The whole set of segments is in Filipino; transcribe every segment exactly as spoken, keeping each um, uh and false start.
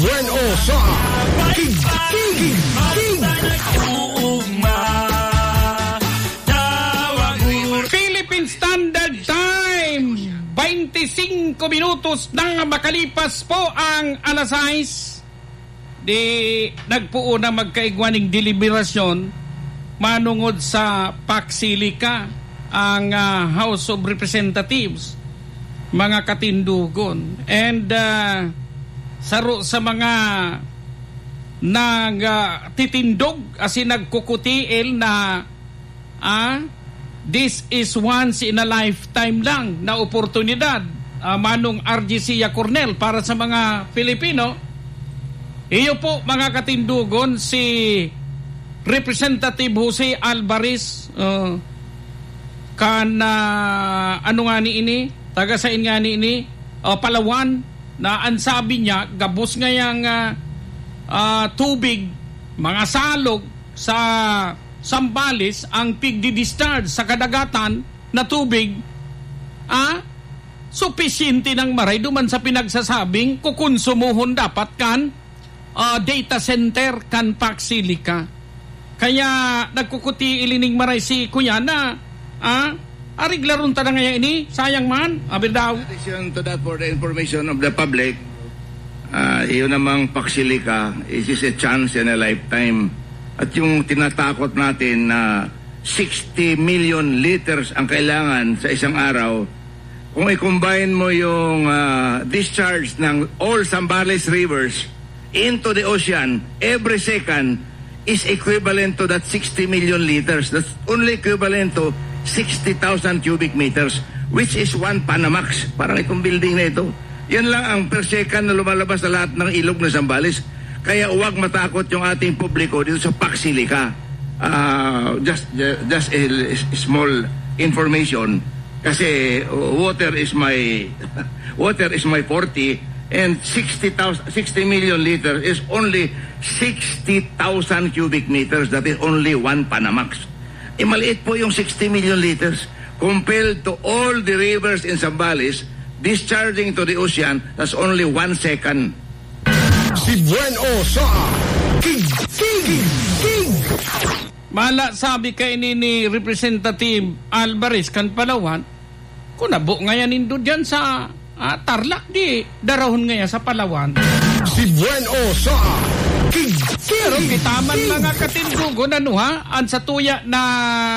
Bueno sa King King King Philippine Standard Time, twenty-five minutos na makalipas po ang alas sais. Di nagpuo na magkaigwaning deliberasyon manungod sa Paksilica ang uh, House of Representatives, mga katindugon. And uh, saro sa mga nagtitindog uh, asin nagkukutiil na ah, this is once in a lifetime lang na oportunidad, uh, manong R G C Cornel, para sa mga Pilipino. Iyo po, mga katindugon, si Representative Jose Alvarez, uh, kan uh, ano nga ni ini, taga sain nga ni ini, uh, Palawan, na ang sabi niya, gabos ngayang uh, uh, tubig, mga salog sa Sambales, ang pigdi-discharge sa kadagatan na tubig, ah, supisyente ng maray duman sa pinagsasabing kukonsumuhon dapat kan uh, data center kan Paksilica. Kaya nagkukuti ilining maray si kuya na ah, ariglaron ta na ngayon ini, sayang man, abir daw. In addition to that, for the information of the public, uh, yun namang Paksilica, it is a chance in a lifetime. At yung tinatakot natin na sixty million liters ang kailangan sa isang araw, kung i-combine mo yung uh, discharge ng all Zambales rivers into the ocean every second is equivalent to that sixty million liters. That's only equivalent to sixty thousand cubic meters, which is one Panamax. Parang itong building na ito. Yan lang ang per second na lumalabas sa lahat ng ilog ng Zambales. Kaya huwag matakot yung ating publiko dito sa Paksilica. Uh, just just a, a small information, kasi water is my water is my forte, and sixty thousand sixty million liters is only sixty thousand cubic meters. That is only one Panamax. E maliit po yung sixty million liters compared to all the rivers in Zambales discharging to the ocean. That's only one second. Si Bueno sa King King King. Mala sabi kay ni, ni Representative Alvarez kan Palawan, kung nabo ngayon nindo dyan sa ah, Tarlac, di darahon ngayon sa Palawan. Si Bueno sa King King. Pero kitaman mga katindugo na no ha, ang sa tuya na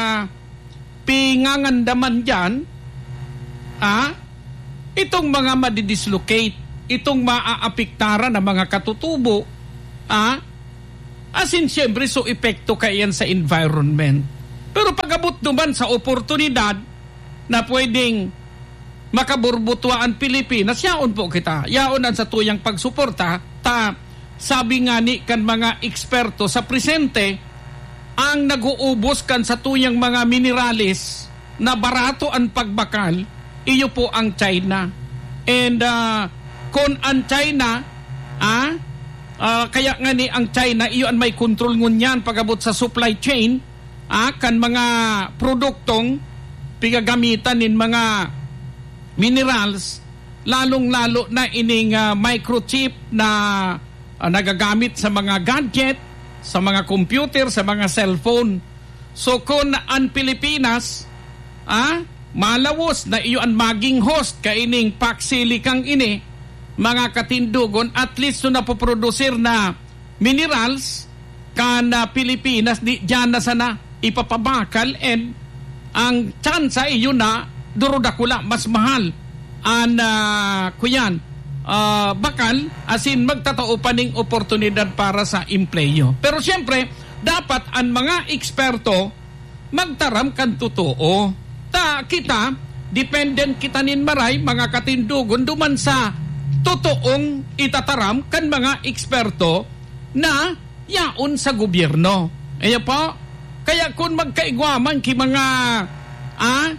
pingangandaman dyan, ah, itong mga madidislocate, itong maaapektaran ng mga katutubo, ah, asin siyempre so epekto kayan sa environment. Pero pag-abot naman sa oportunidad na pwedeng makaburbutua ang Pilipinas, yaon po kita, yaon ang sa tuyang pagsuporta, ta sabi nga ni kan mga eksperto sa presente, ang nag-uubos kan sa tuyang mga minerales na barato ang pagbakal, iyo po ang China. And uh, kung ang China, ah, uh, kaya nga ni ang China, iyo ang may control ngunyan pag-abot sa supply chain, ah, kan mga produktong pigagamitan nin mga minerals, lalong-lalo na ining uh, microchip na uh, nagagamit sa mga gadget, sa mga computer, sa mga cellphone. So kung ang Pilipinas, ah, malawos na iyo ang maging host kaining Paksilicang ini, mga katindugon, at least so napoprodusir na minerals kana Pilipinas, di dyan na sana ipapabakal, and ang tsansa iyo na durodakula mas mahal an uh, kuyan uh, bakal, asin magtatao pa ning oportunidad para sa empleyo. Pero siyempre dapat ang mga eksperto magtaram kan totoo. Ta kita dependent kita nin maray, mga katindugon, duman sa totoong itataram kan mga eksperto na yaon sa gobyerno. Ayan po. Kaya kung magkaigwaman ki mga ah,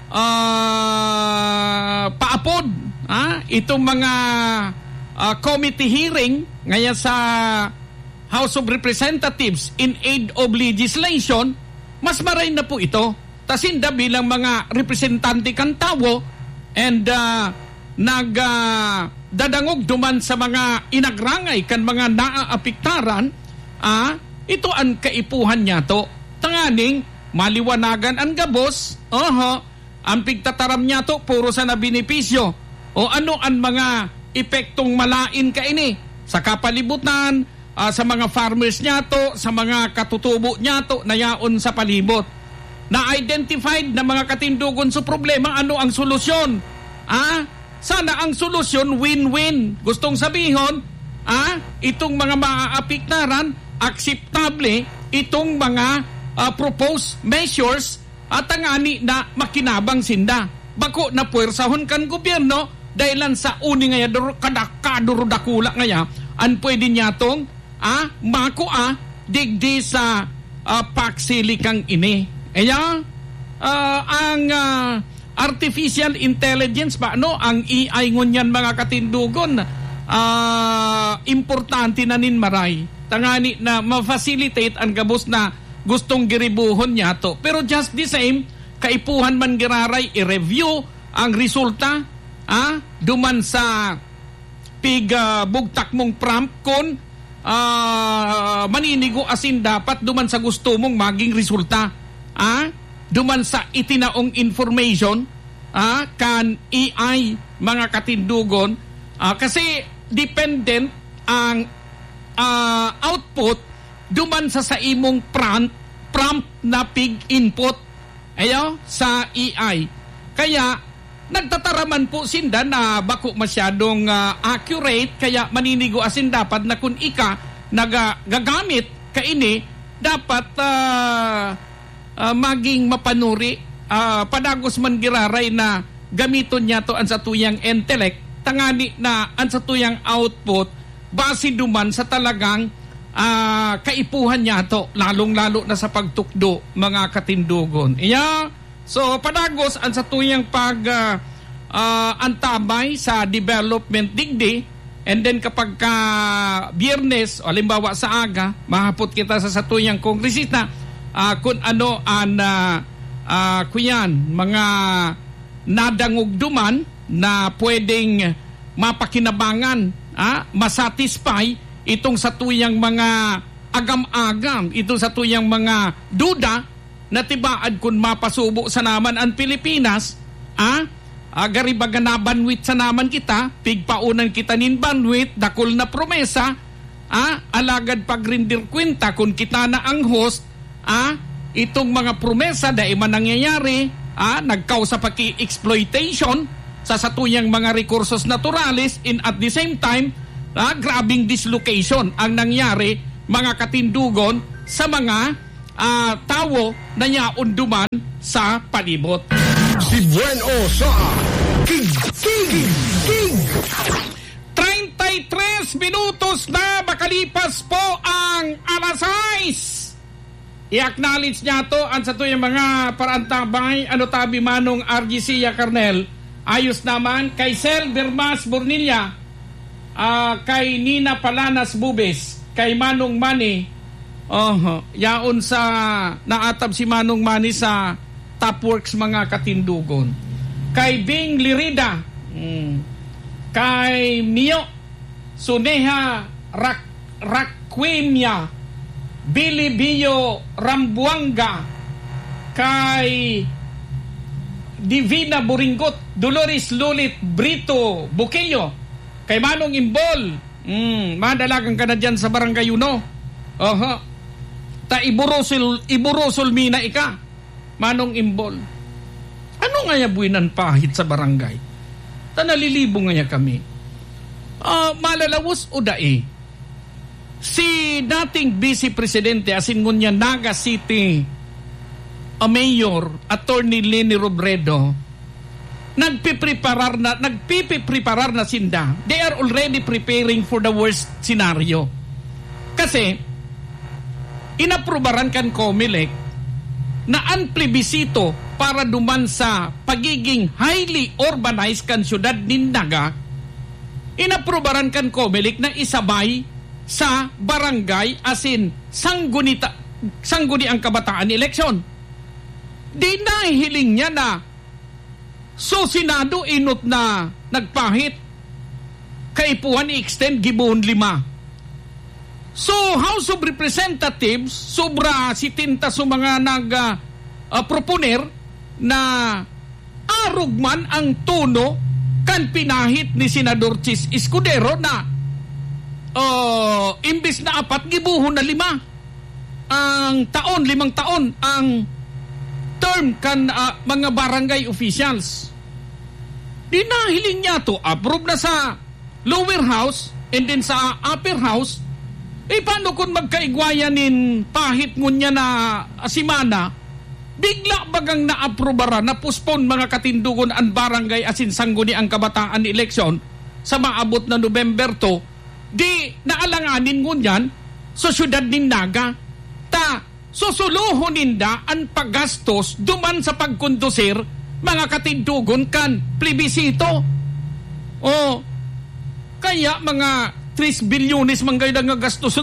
uh, paapod ah, itong mga uh, committee hearing ngayon sa House of Representatives in aid of legislation, mas maray na po ito. Tasinda bilang mga representante kan tawo, and uh, nagdadangog uh, duman sa mga inagrangay kan mga naaapiktaran, ah, ito ang kaipuhan niya to. Tanganing maliwanagan ang gabos, oho, ang pigtataram niya to puro sa nabenepisyo. O ano ang mga epektong malain ka ini sa kapalibutan, uh, sa mga farmers niya to, sa mga katutubo niya to, nayaon sa palibot. Na-identified na mga katindugon sa problema, ano ang solusyon? Ah, sana ang solusyon win-win. Gustong sabihin, ah, itong mga maaapiktaran, akseptable itong mga uh, proposed measures at angani na makinabang sinda. Bako na puwersahon kan gobyerno dahilan sa uni ngaya kadakadurudakula ngaya an pwede niya tong ah, mako ah, digdi sa uh, paksilikang ini. Kaya uh, ang uh, artificial intelligence ba no ang A I ngunyan mga katindugon uh, importante na nin maray tangani na ma-facilitate ang gabos na gustong giribuhon niya to. Pero just the same kaipuhan man giraray i-review ang resulta ah, duman sa pig uh, bugtak mong prompt kon uh, maninigo asin dapat duman sa gusto mong maging resulta. Ah, duman sa itinaong information ah, kan A I mga katindugon ah, kasi dependent ang uh, output duman sa sa imong prompt prompt na pig input ayo sa A I. Kaya nagtataraman po sinda na bako masyadong uh, accurate kaya maninigo asin dapat na kung ika nagagamit kaini dapat uh, Uh, maging mapanuri uh, padagos man giraray na gamiton niya to ang satuyang intellect tangani na ang satuyang output base duman sa talagang uh, kaipuhan niya to lalong-lalo na sa pagtukdo mga katindugon. Iya, so padagos ang satuyang pag uh, uh, antabay sa development digdi and then kapag ka Biyernes o halimbawa sa aga mahapot kita sa satuyang kongresista Uh, kung ano ang uh, uh, kuyan, mga nadangog duman na pwedeng mapakinabangan, ah, masatisfy itong satuyang mga agam-agam, itong satuyang mga duda na tibaad kung mapasubo sa naman ang Pilipinas, ah, uh, garibaga na banwit sa naman kita, pigpaunan kita nin banwit, dakol na promesa, ah, alagad pagrindir kwenta kung kita na ang host, ah, itong mga promesa dahil man nangyayari, ah, nagkaw sa paki-exploitation sa satuyang mga rekursos naturales in at the same time, ah, grabing dislocation ang nangyari mga katindugon sa mga ah, tao na yaon duman sa palibot. Si Bueno sa King King King thirty-three minutos na makalipas po ang alas sais. I-acknowledge niya to ang sa tuyang mga parantabay ano tabi manong R G C Yacarnel ayos naman kay Sel Bermas Bornilla uh, kay Nina Palanas Bubes kay Manong Mani oh, yaon sa naatab si Manong Mani sa Topworks mga katindugon kay Bing Lirida mm, kay Mio Suneha Rak Rakwimya Billy Bio Rambuanga kay Divina Buringot Dolores Lulit Brito Bukeyo kay Manong Imbol mm, madalagang ka na dyan sa barangay Uno oho ta iburusol iburusol mina ika Manong Imbol ano nga ya buwinan pahit sa barangay ta nalilibo nga ya kami uh, malalawos o dae si dating Vice Presidente asin ngunya Naga City a Mayor Attorney Leni Robredo nagpipreparar na nagpipreparar na sinda. They are already preparing for the worst scenario. Kasi inaprubaran kan COMELEC na ang plebisito para duman sa pagiging highly urbanized kan syudad nin Naga. Inaprubaran kan COMELEC na isabay sa barangay asin sanggunita sangguni ang kabataan eleksyon. Di nahihiling niya na so Senado inot na nagpahit. Kaipuhan i-extend gibuhon lima. So, House of Representatives, sobra si tinta sa mga nag-proponer uh, uh, na arugman ang tono kan pinahit ni Senador Chis Escudero na uh, imbis na apat, gibuhon na lima. Ang taon, limang taon, ang term kan uh, mga barangay officials. Dinahiling niya to, approve na sa lower house and then sa upper house. Eh, paano kung magkaigwayan nin pahit ngunya na asimana, bigla bagang na-aprobara na postpone mga katindugon ang barangay asin sangguni ang kabataan eleksyon sa maabot na November two, di naalanganin ngunyan sa syudad nin Naga. Ta, susuluhon ninda ang paggastos duman sa pagkondusir mga katindugon kan plebisito. O, kaya mga tres bilyones man kayo nga gastos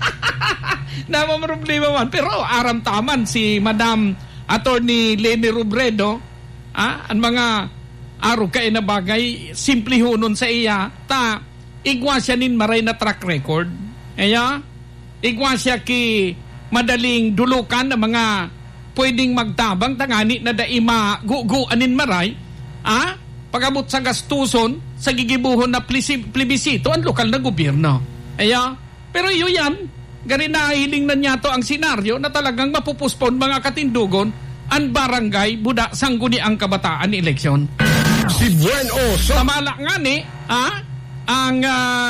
na problema man. Pero aram taman si Madam Attorney Leni Robredo, ah, ang mga araw kayo na bagay, simple hunon sa iya, ta, igwa siya nin maray na track record. Kaya, igwa siya ki madaling dulukan ng mga pwedeng magtabang, tangani na daima guguanin maray, ah, pagabot sa gastuson, sa gigibuhon na plebisito ang lokal na gobyerno. Kaya, pero yun yan, gari na hiling na niya to ang senaryo na talagang mapupuspon mga katindugon ang barangay buda sangguni ang kabataan eleksyon. Si Buen Oso. Tamala nga ni, ah, ang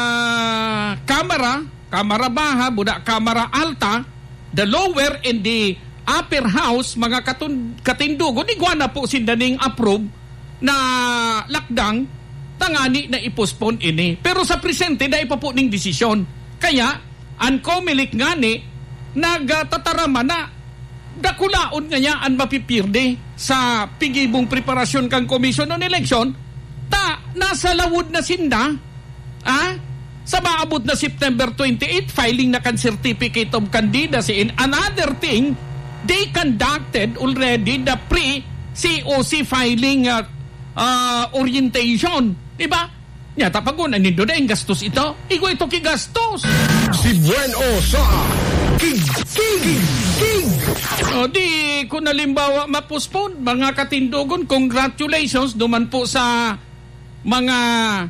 uh, kamara, kamara baha, buda kamara alta, the lower and the upper house, mga katun, katindugon, igwana po sindaning approve na lakdang tangani na ipospon ini. Pero sa presente na ipapuning desisyon. Kaya, ang komilik nga ni, nagtatarama na dakulaon nga niya ang mapipirde sa pigibong preparasyon kang komisyon ng eleksyon, ta, nasa lawod na sinda, ah, sa maabot na September twenty-eighth, filing na kan Certificate of Candidacy. And another thing, they conducted already the pre-C O C filing uh, uh, orientation. Diba? Nya tapagon anindo na yung gastos ito. Igo ito kigastos. Si Buen Oso. King, king, king. O di kung nalimbawa mapospone, mga katindugon, congratulations duman po sa mga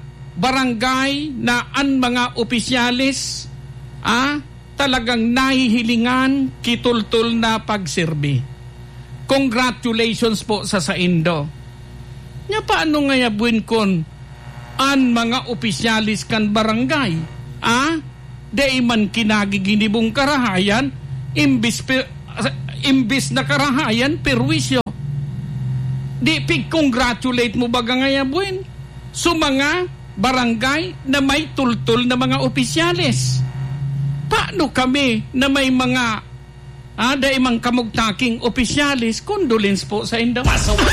barangay na ang mga opisyalis ah, talagang nahihilingan kitultul na pagserbi. Congratulations po sa saindo. Nya paano nga yabuin kon an mga opisyalis kan barangay, ah, day man kinagiginibong karahayan, imbis, per, imbis na karahayan, perwisyo. Di pig-congratulate mo baga nga yabuin so mga barangay na may tultul na mga opisyalis. Paano kami na may mga ah, day man kamugtaking opisyalis, condolence po sa indo.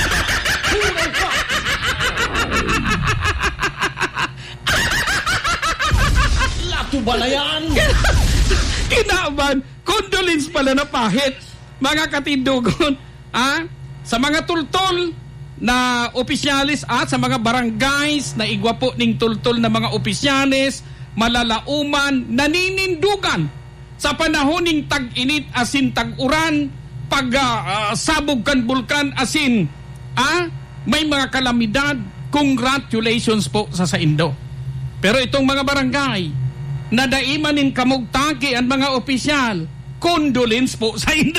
Balayan. Kinaban, condolence pala na pahit, mga katindugon, ah, sa mga tultol na opisyalis at sa mga barangays na igwa po ning tultol na mga opisyalis, malalauman, naninindugan sa panahon ning tag-init asin tag-uran, pag uh, sabog kan bulkan asin, ah, may mga kalamidad. Congratulations po sa saindo. Pero itong mga barangay na daiman ning kamugtaki ang mga opisyal, condolence po sa indo.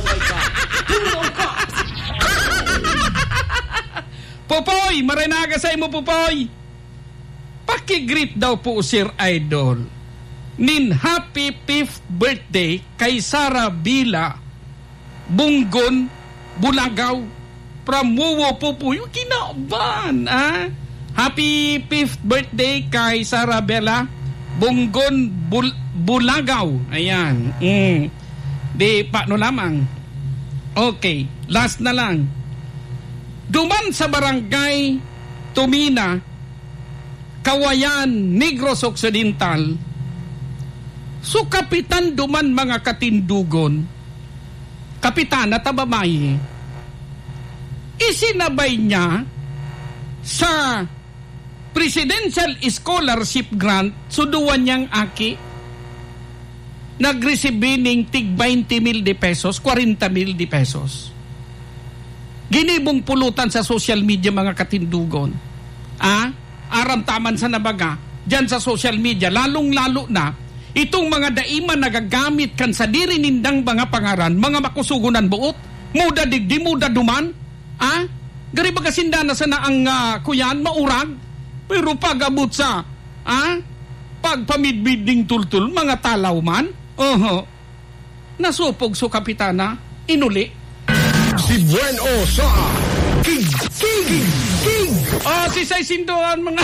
Popoy, marinaga sa imo, Popoy. Pakigreet daw po, Sir Idol, nin happy fifth birthday kay Sara Bila Bunggon Bulagaw from Muwo Pupuy. Kinaban, ah? Happy fifth birthday kay Sara Bella Bunggon Bul- Bulagaw. Ayan. Mm. Di paano lamang. Okay, last na lang. Duman sa barangay Tumina, Kawayan, Negros Occidental, so kapitan duman mga katindugon, kapitan na tababay, isinabay niya sa presidential scholarship grant suduan niyang aki nag-receive ning tig twenty mil de pesos, forty mil de pesos. Ginibong pulutan sa social media mga katindugon. Ah, aram taman sa nabaga diyan sa social media, lalong-lalo na itong mga daiman nagagamit kan sa diri nindang mga pangaran, mga makusugunan buot, muda digdi, muda duman. Ah, gari ba kasindana sa na ang uh, kuyan maurag, pero pag abot sa ah, pagpamidbiding tultul mga talaw man, oho, nasupog so kapitana, inuli. Si Bueno sa King King King. Oh, si Say Sindoan mga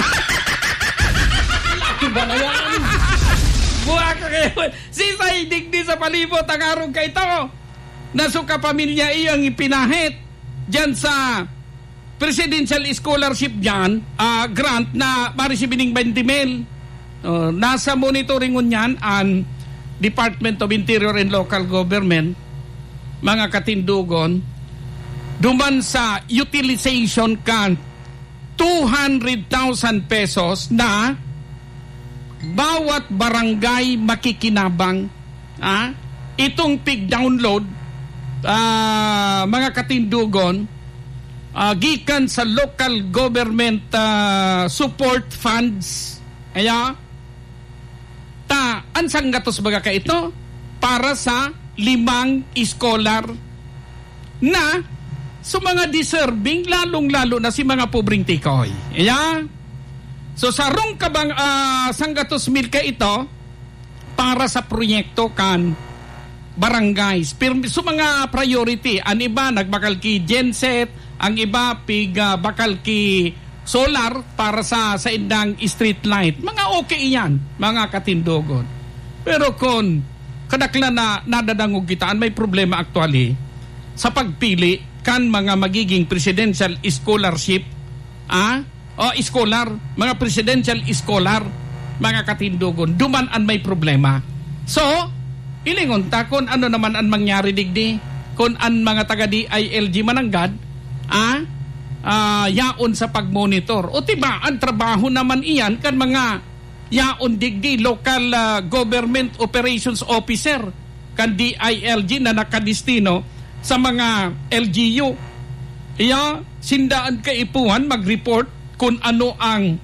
laki ba na yan? Buha ka kayo. Si Say digdi sa palibot ang arong ka ito. Nasuka pamilya iyang ipinahit dyan sa presidential scholarship dyan, uh, grant na marisibining twenty mil. Uh, nasa monitoring yan ang Department of Interior and Local Government, mga katindugon, duman sa utilization kan two hundred thousand pesos na bawat barangay makikinabang. Ah, itong pig-download, uh, mga katindugon, uh, gikan sa local government uh, support funds. Kaya, ta, ansang gatos baga ka ito? Para sa limang scholar na so mga deserving, lalong-lalo na si mga pobreng tikoy. Iya? So sarong kabang uh, sanggatos mil ka ito para sa proyekto kan barangays. Pero so mga priority, ang iba nagbakal ki genset, ang iba pig uh, bakal ki solar para sa sa indang street light. Mga okay yan, mga katindogon. Pero kung kadaklan na nadadangog kitaan, may problema actually sa pagpili kan mga magiging presidential scholarship, ah, o scholar, mga presidential scholar, mga katindogon, duman an may problema. So, ilingon ta kung ano naman ang mangyari digdi, kung an mga taga D I L G mananggad, ah, ah, yaon sa pagmonitor. O tiba, ang trabaho naman iyan kan mga yaon digdi, local uh, government operations officer, kan D I L G na nakadistino sa mga L G U. Iya, sindaan kaipuhan mag-report kung ano ang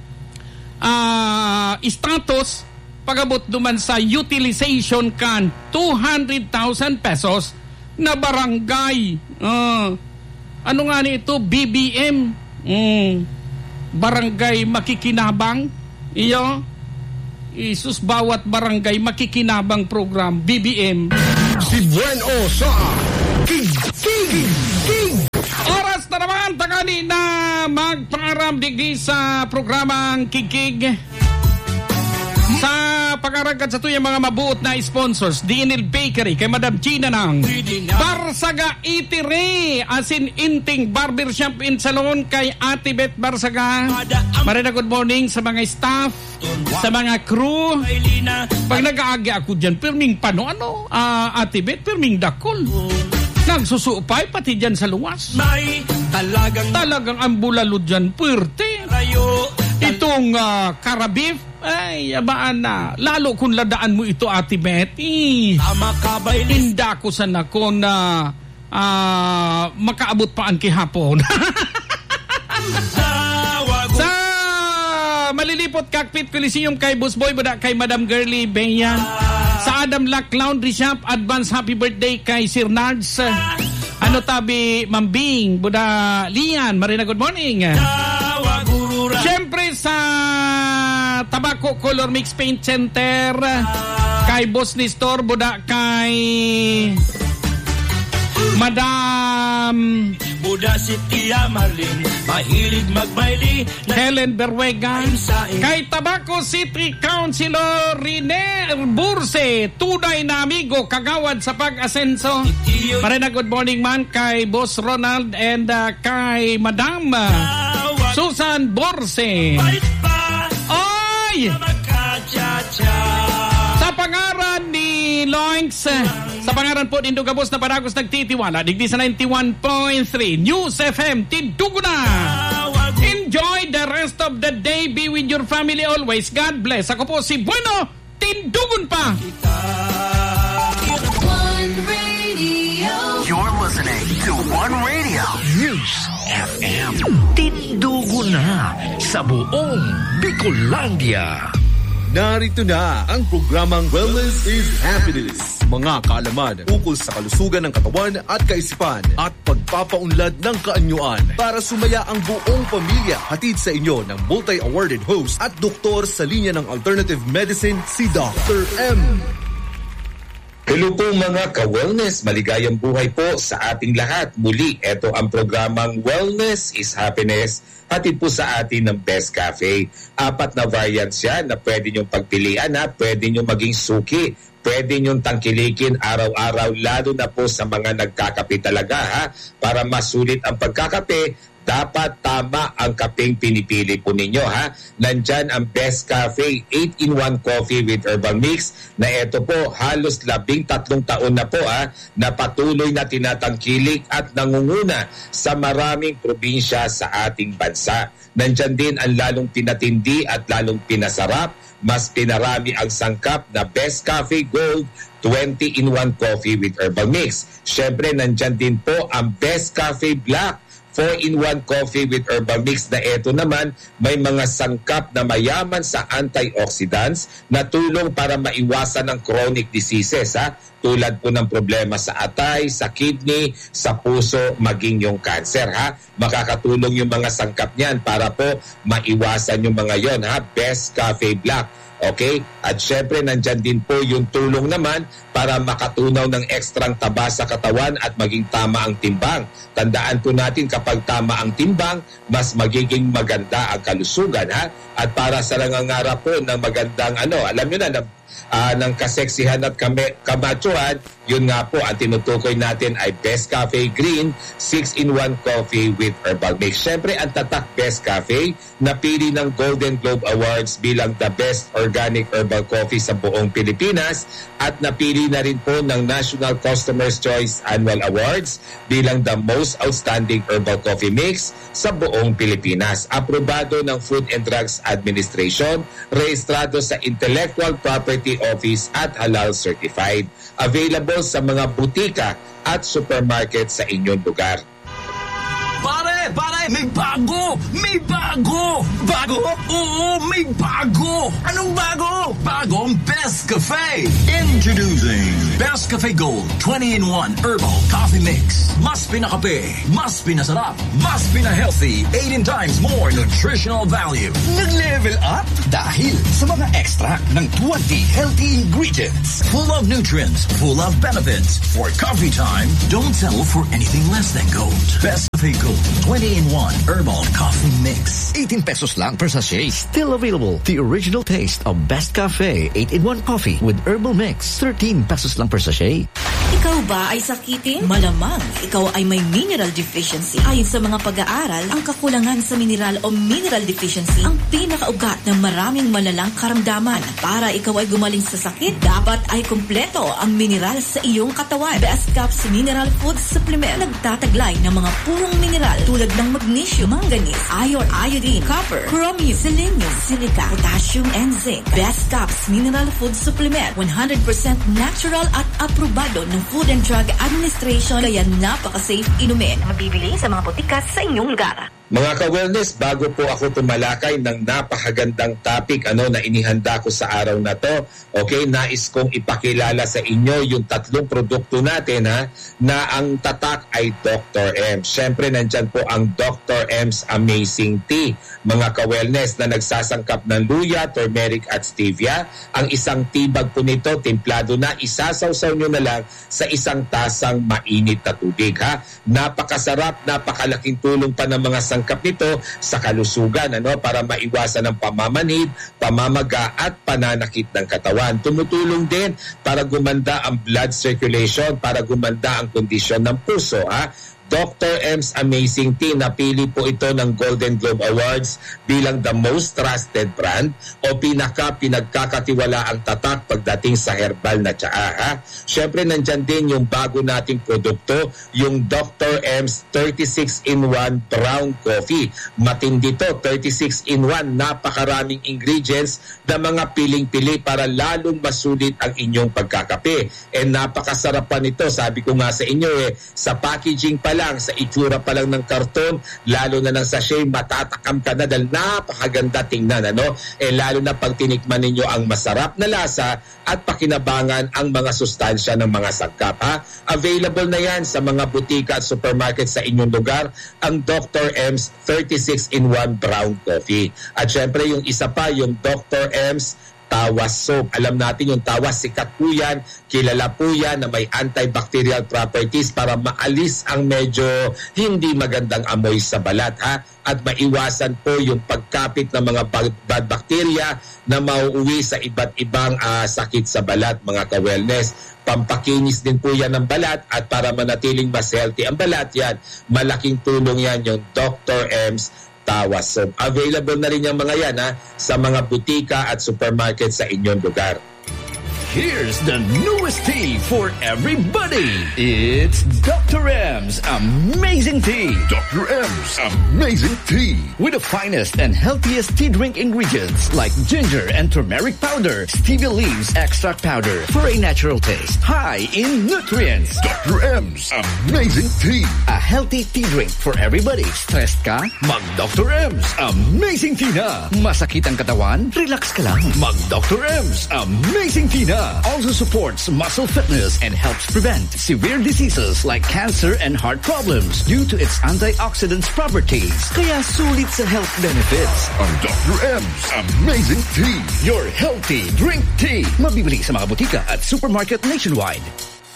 uh, status pagabot duman sa utilization kan two hundred thousand pesos na barangay. Uh, ano nga ni ito? B B M. Mm, barangay makikinabang. Iya, isus bawat barangay makikinabang program, B B M. Si Bueno sa King King King. Oras na naman tagani na magparam digdi sa programang Kikig. Sa pag-aragad sa tuyang mga mabuot na sponsors, D N L Bakery kay Madam Gina ng Barsaga Itire, asin inting barbershop in salon kay Ate Beth Barsaga. Marina, good morning sa mga staff, sa mga crew. Pag nag-aagi ako dyan, pirming pano, ano, uh, Ate Beth, pirming dakol. Nagsusupay pati dyan sa luwas. Talagang, talagang ang bulalo dyan, puwerte. Itong uh, karabif, ay, abaan na. Lalo kung ladaan mo ito, Ate Betty. Tinda ko sana kung na uh, makaabot pa ang kihapon. Sa Malilipot Cockpit Coliseum kay Boss Boy, bada kay Madam Girly Bayan. Sa Adam Lack Laundry Shop, advance happy birthday kay Sir Nards. Ano tabi, Mambing, Buda Lian, Marina, good morning. Siyempre sa Tabaco Color Mix Paint Center, kay Boss Nestor, Buda kay Madam Buda si Tia Marlene, mahilig magbaili Helen Berwega, kay Tabaco City Councilor Rene Burse, tunay na amigo kagawad sa pag-asenso. Marina, good morning man kay Boss Ronald and uh, kay Madam uh, Susan Borse. Oy! Sa pangaran ni Loinks, sa pangaran po ni Dugabos na Paragos nagtitiwala, digdi sa ninety-one point three News F M, Tindugo na! Enjoy the rest rest of the day. Be with your family always. God bless. Ako po si Bueno Tindugon pa. One Radio. You're listening to One Radio News F M. Tindugo na sa buong Bicolandia. Narito na ang programang Wellness is Happiness. Mga kaalaman ukol sa kalusugan ng katawan at kaisipan at pagpapaunlad ng kaanyuan para sumaya ang buong pamilya. Hatid sa inyo ng multi-awarded host at doktor sa linya ng alternative medicine, si Doctor M. Hello po mga ka-wellness, maligayang buhay po sa ating lahat. Muli, ito ang programang Wellness is Happiness, hatid po sa atin ng Best Cafe. Apat na variants yan na pwede nyong pagpilian, ha? Pwede nyong maging suki, pwede nyong tangkilikin araw-araw, lalo na po sa mga nagkakape talaga, ha? Para masulit ang pagkakape, dapat tama ang kapeng pinipili po ninyo, ha. Nandyan ang Best Cafe eight in one coffee with herbal mix na ito po halos labing tatlong taon na po, ha, na patuloy na tinatangkilik at nangunguna sa maraming probinsya sa ating bansa. Nandyan din ang lalong pinatindi at lalong pinasarap, mas pinarami ang sangkap na Best Cafe Gold twenty in one coffee with herbal mix. Syempre nandyan din po ang Best Cafe Black four in one coffee with herbal mix na ito naman may mga sangkap na mayaman sa antioxidants na tulong para maiwasan ng chronic diseases, ha? Tulad po ng problema sa atay, sa kidney, sa puso, maging yung cancer, ha? Makakatulong yung mga sangkap niyan para po maiwasan yung mga yon, ha? Best Cafe Black. Okay? At syempre, nandyan din po yung tulong naman para makatunaw ng ekstrang taba sa katawan at maging tama ang timbang. Tandaan po natin kapag tama ang timbang, mas magiging maganda ang kalusugan, ha? At para sa nangangarap po ng magandang ano, alam nyo na, na uh, ng kaseksihan at kame, kamachuhan, yun nga po, ang tinutukoy natin ay Best Cafe Green six in one coffee with herbal mix. Syempre, ang tatak Best Cafe, napili ng Golden Globe Awards bilang the best organic herbal coffee sa buong Pilipinas at napili na rin po ng National Customer's Choice Annual Awards bilang the most outstanding herbal coffee mix sa buong Pilipinas. Aprobado ng Food and Drugs Administration, rehistrado sa Intellectual Property Office at halal certified. Available sa mga butika at supermarket sa inyong lugar. Pare, pare, may bago! May bago! Bago? Oo, may bago! Anong bago? Bagong Best Cafe! Introducing Best Cafe Gold twenty in one Herbal Coffee Mix. Mas pinakape, mas pinasarap, mas pina-healthy, eighteen times more nutritional value. Nag-level up dahil sa mga extract ng twenty healthy ingredients. Full of nutrients, full of benefits. For coffee time, don't settle for anything less than gold. Best Cafe Gold twenty in one Herbal Coffee Mix. eighteen pesos lang per sachet. Still available. The original taste of Best Cafe eight in one coffee with herbal mix. thirteen pesos lang per sachet. Ikaw ba ay sakitin? Malamang ikaw ay may mineral deficiency. Ayon sa mga pag-aaral, ang kakulangan sa mineral o mineral deficiency ang pinakaugat ng maraming malalang karamdaman. Para ikaw ay gumaling sa sakit, dapat ay kumpleto ang mineral sa iyong katawan. Best Caps Mineral Food Supplement nagtataglay ng mga purong mineral tulad ng magnesium, manganese, iron, iodine, copper, chromium, selenium, silica, potassium, and zinc. Best Caps Mineral Food Supplement, one hundred percent natural at aprobado ng Food and Drug Administration, kaya napaka-safe inumin. Mabibili sa mga botikas sa inyong lugar. Mga ka-wellness, bago po ako tumalakay ng napakagandang topic ano na inihanda ko sa araw na to, okay, nais kong ipakilala sa inyo yung tatlong produkto natin, ha, na ang tatak ay Doctor M. Siyempre, nandyan po ang Doctor M's Amazing Tea. Mga ka-wellness na nagsasangkap ng luya, turmeric at stevia. Ang isang tibag po nito, timplado na, isasawsaw nyo na lang sa isang tasang mainit na tubig, ha. Napakasarap, napakalaking tulong pa ng mga sangkap nito sa kalusugan, ano, para maiwasan ang pamamanhid, pamamaga at pananakit ng katawan. Tumutulong din para gumanda ang blood circulation, para gumanda ang kondisyon ng puso, ha. Doctor M's Amazing Tea. Napili po ito ng Golden Globe Awards bilang the most trusted brand o pinaka pinagkakatiwala ang tatak pagdating sa herbal na tsaa. Ha? Siyempre nandyan din yung bago nating produkto, yung Doctor M's thirty-six in one Brown Coffee. Matindi to, thirty-six in one, napakaraming ingredients na mga piling-pili para lalong masulit ang inyong pagkakape. And napakasarap pa nito, sabi ko nga sa inyo eh, sa packaging pa lang, sa itsura pa lang ng karton, lalo na ng sachet, matatakam ka na dahil napakaganda tingnan, ano? Eh lalo na pag tinikman ninyo ang masarap na lasa at pakinabangan ang mga sustansya ng mga sangkap. Ha? Available na yan sa mga butika at supermarket sa inyong lugar, ang Doctor M's thirty-six in one Brown Coffee. At syempre yung isa pa, yung Doctor M's Tawas Soap. Alam natin yung tawas, sikat po yan, kilala po yan na may antibacterial properties para maalis ang medyo hindi magandang amoy sa balat, ha? At maiwasan po yung pagkapit ng mga bad bacteria na mauuwi sa iba't ibang uh, sakit sa balat, mga ka-wellness. Pampakinis din po yan ng balat at para manatiling mas healthy ang balat yan, malaking tulong yan yung Doctor M's Tawas Soap. Available na rin yung mga yan ha, sa mga butika at supermarket sa inyong lugar. Here's the newest tea for everybody. It's Doctor M's Amazing Tea. Doctor M's Amazing Tea. With the finest and healthiest tea drink ingredients like ginger and turmeric powder, stevia leaves extract powder for a natural taste, high in nutrients. Doctor M's Amazing Tea. A healthy tea drink for everybody. Stressed ka? Mag Doctor M's Amazing Tea na. Masakit ang katawan? Relax ka lang. Mag Doctor M's Amazing Tea na. Also supports muscle fitness and helps prevent severe diseases like cancer and heart problems due to its antioxidants properties. Kaya sulit sa health benefits. Ang Doctor M's Amazing Tea. Your healthy drink tea. Mabibili sa mga butika at supermarket nationwide.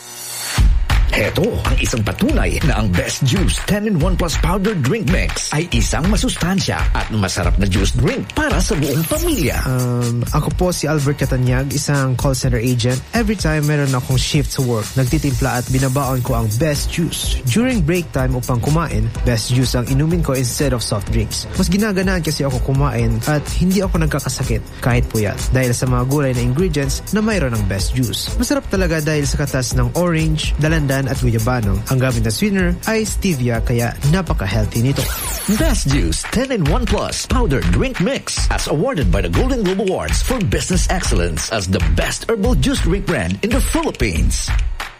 Heto ang isang patunay na ang Best Juice ten in one Plus Powder Drink Mix ay isang masustansya at masarap na juice drink para sa buong pamilya. Um, ako po si Albert Catanyag, isang call center agent. Every time meron akong shift sa work, nagtitimpla at binabaon ko ang Best Juice. During break time upang kumain, Best Juice ang inumin ko instead of soft drinks. Mas ginaganaan kasi ako kumain at hindi ako nagkakasakit kahit puyat dahil sa mga gulay na ingredients na mayroon ng Best Juice. Masarap talaga dahil sa katas ng orange, dalandan at guyabano. Ang gamit na sweetener ay stevia kaya napaka-healthy nito. Best Juice ten in one Plus Powder Drink Mix as awarded by the Golden Globe Awards for Business Excellence as the best herbal juice drink brand in the Philippines.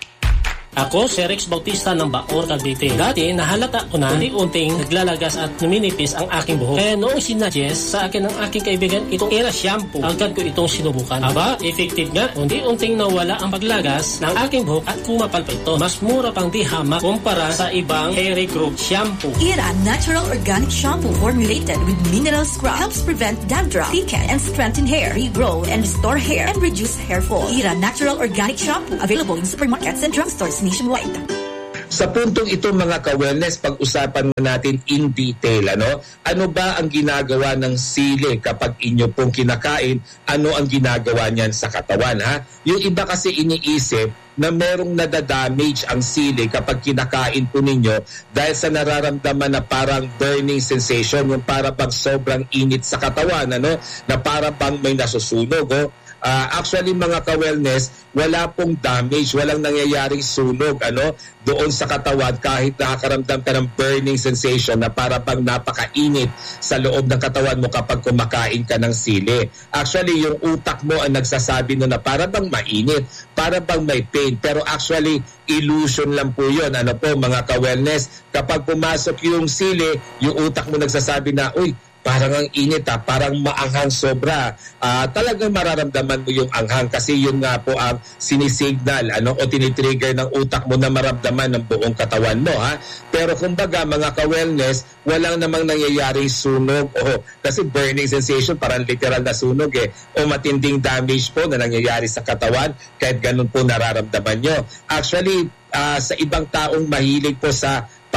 Ako si Rex Bautista ng Bacoor, Cavite. Dati, nahalata ko na unti-unting naglalagas at numinipis ang aking buhok. Kaya noong sinuggest sa akin ng aking kaibigan itong Era Shampoo, agad ko itong sinubukan. Aba, effective nga. Unti-unting nawala ang paglagas ng aking buhok at kumapal pa ito. Mas mura pang di hamak kumpara sa ibang hair growth shampoo. Era Natural Organic Shampoo formulated with mineral scrub helps prevent dandruff, thicken and strengthen hair, regrow and restore hair, and reduce hair fall. Era Natural Organic Shampoo available in supermarkets and drugstores nationwide. Sa puntong ito mga ka-wellness, pag-usapan na natin in detail, ano? Ano ba ang ginagawa ng sili kapag inyo pong kinakain? Ano ang ginagawa niyan sa katawan, ha? Yung iba kasi iniisip na merong nadadamage ang sili kapag kinakain po ninyo dahil sa nararamdaman na parang burning sensation, yung para bang sobrang init sa katawan, ano? Na para bang may nasusunog, oh? Uh, actually mga ka-wellness, wala pong damage, walang nangyayaring sunog ano, doon sa katawan kahit nakakaramdam ka ng burning sensation na para bang napakainit sa loob ng katawan mo kapag kumakain ka ng sili. Actually, yung utak mo ang nagsasabi no na para bang mainit, para bang may pain, pero actually, illusion lang po yun. Ano po mga ka-wellness, kapag pumasok yung sili, yung utak mo nagsasabi na, uy, parang ang init ha, parang maanghang sobra. Uh, talagang mararamdaman mo yung anghang kasi yun nga po ang sinisignal ano, o tinitrigger ng utak mo na maramdaman ng buong katawan mo. Ha? Pero kumbaga mga ka-wellness, walang namang nangyayaring sunog o kasi burning sensation, parang literal na sunog eh, o matinding damage po na nangyayari sa katawan kahit ganun po nararamdaman nyo. Actually, uh, sa ibang taong mahilig po sa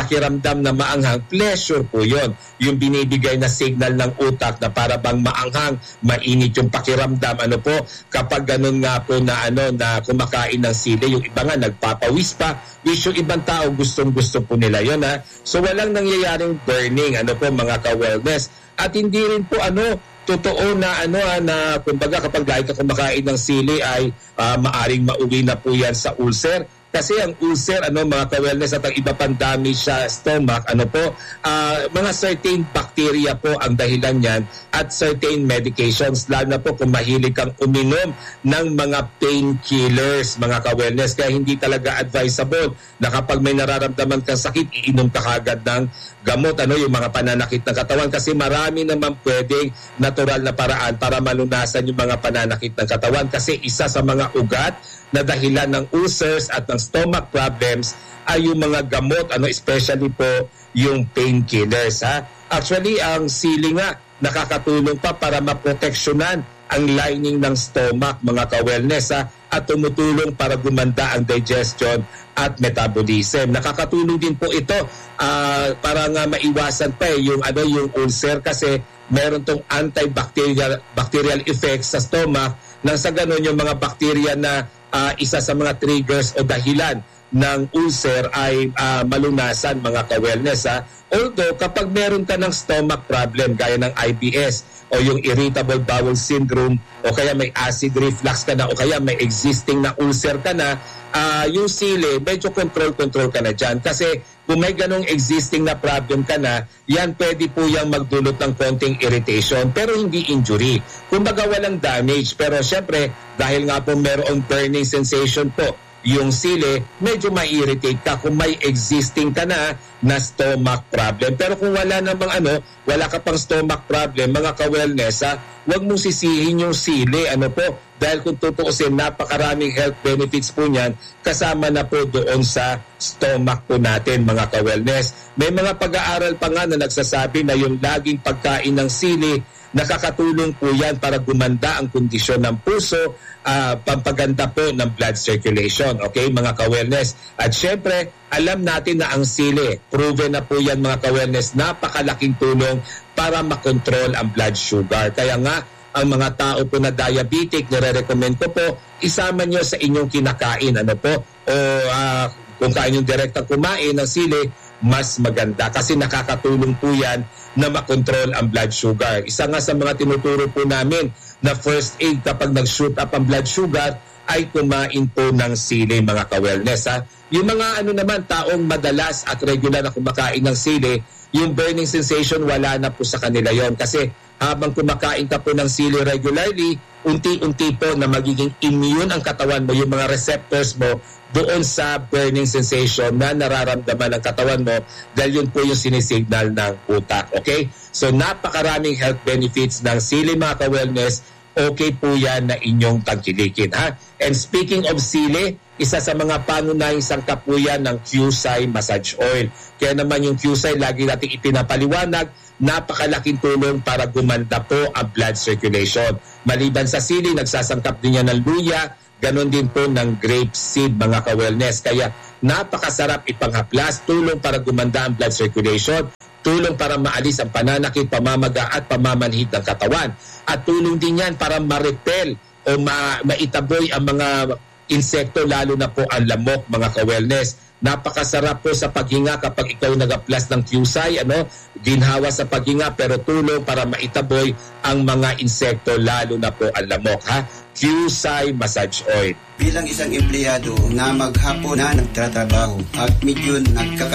pakiramdam na maanghang, pleasure po yon. Yung binibigay na signal ng utak na para bang maanghang, mainit yung pakiramdam. Ano po, kapag ganun nga po na ano na kumakain ng sili, yung iba nga nagpapawis pa, which yung ibang tao gustong-gusto po nila yon, ha. So walang nangyayaring burning, ano po mga ka-wellness. At hindi rin po ano, totoo na ano na kumbaga kapag lagi ka kumakain ng sili ay uh, maaring mauwi na po yan sa ulcer. Kasi ang ulcer, ano mga ka-wellness, at ang iba pang damage sa stomach, ano po, uh, mga certain bacteria po ang dahilan yan at certain medications, lalo na po kung mahilig kang uminom ng mga painkillers, mga ka-wellness. Kaya hindi talaga advisable na kapag may nararamdaman kang sakit, iinom ka kagad ng gamot, ano, yung mga pananakit ng katawan, kasi marami naman pwedeng natural na paraan para malunasan yung mga pananakit ng katawan, kasi isa sa mga ugat na dahilan ng ulcers at ng stomach problems ay yung mga gamot, ano, especially po yung painkillers, ha. Actually, ang sili nga nakakatulong pa para maproteksyonan ang lining ng stomach, mga ka-wellness, ha, at tumutulong para gumanda ang digestion at metabolism. Nakakatulong din po ito uh, para nga maiwasan pa eh, yung ano yung ulcer, kasi meron tong antibacterial bacterial effects sa stomach, nang sa ganun yung mga bacteria na uh, isa sa mga triggers o dahilan ng ulcer ay uh, malunasan, mga ka-wellness, ha. Although kapag meron ka ng stomach problem gaya ng I B S o yung irritable bowel syndrome o kaya may acid reflux ka na o kaya may existing na ulcer ka na, uh, yung sili, medyo control-control ka na dyan. Kasi kung may ganong existing na problem ka na, yan pwede po yung magdulot ng konting irritation pero hindi injury. Kumbaga walang damage, pero syempre dahil nga po merong burning sensation po yung sili, medyo ma-irritate ka kung may existing ka na na stomach problem. Pero kung wala namang ano, wala ka pang stomach problem, mga ka-wellness, ha, huwag mong sisihin yung sili, ano po, dahil kung tutuusin, napakaraming health benefits po niyan, kasama na po doon sa stomach po natin, mga ka-wellness. May mga pag-aaral pa nga na nagsasabi na yung laging pagkain ng sili, nakakatulong po yan para gumanda ang kondisyon ng puso, uh, pampaganda po ng blood circulation. Okay, mga ka-wellness? At syempre, alam natin na ang sili, proven na po yan, mga ka-wellness, napakalaking tulong para makontrol ang blood sugar. Kaya nga, ang mga tao po na diabetic, nire-recommend ko po, isama nyo sa inyong kinakain, ano po, o uh, kung kain yung direktang kumain ng sili, mas maganda kasi nakakatulong po yan na makontrol ang blood sugar. Isa nga sa mga tinuturo po namin na first aid kapag nag-shoot up ang blood sugar ay kumain po ng sili, mga ka-wellness, ha. Yung mga ano naman, taong madalas at regular na kumakain ng sili, yung burning sensation wala na po sa kanila yon, kasi habang kumakain ka po ng sili regularly, unti-unti po na magiging immune ang katawan mo, yung mga receptors mo doon sa burning sensation na nararamdaman ng katawan mo, dahil yun po yung sinisignal ng utak. Okay? So napakaraming health benefits ng sili, mga ka-wellness. Okay po yan na inyong tangkilikin, ha? And speaking of sili, isa sa mga pangunahing sangkap po yan ng Qusay Massage Oil. Kaya naman yung Qusay, lagi natin ipinapaliwanag, napakalaking tulong para gumanda po ang blood circulation. Maliban sa sili, nagsasangkap din yan ng luya, ganon din po ng grape seed, mga ka-wellness. Kaya napakasarap ipanghaplas, tulong para gumanda ang blood circulation, tulong para maalis ang pananakit, pamamaga at pamamanhid ng katawan. At tulong din yan para ma-repel o ma- maitaboy ang mga insekto, lalo na po ang lamok, mga ka-wellness. Napakasarap po sa paghinga kapag ikaw nag-aplas ng Qusay, ano, ginhawa sa paghinga pero tulong para maitaboy ang mga insekto, lalo na po ang lamok, ha. Qusay Massage Oil. Bilang isang empleyado na maghapon na nagtatrabaho at medyo nagkaka